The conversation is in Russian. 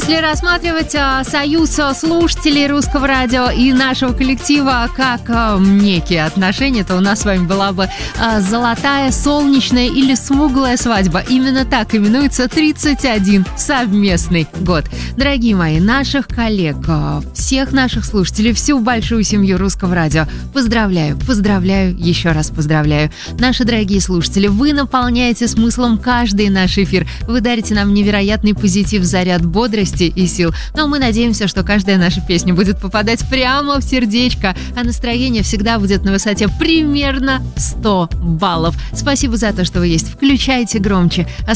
Если рассматривать союз слушателей Русского радио и нашего коллектива как некие отношения, то у нас с вами была бы золотая, солнечная или смуглая свадьба. Именно так именуется 31 совместный год. Дорогие мои, наших коллег, всех наших слушателей, всю большую семью Русского радио поздравляю, еще раз поздравляю. Наши дорогие слушатели, вы наполняете смыслом каждый наш эфир. Вы дарите нам невероятный позитив, заряд бодрости и сил. Но мы надеемся, что каждая наша песня будет попадать прямо в сердечко, а настроение всегда будет на высоте примерно 100 баллов. Спасибо за то, что вы есть. Включайте громче.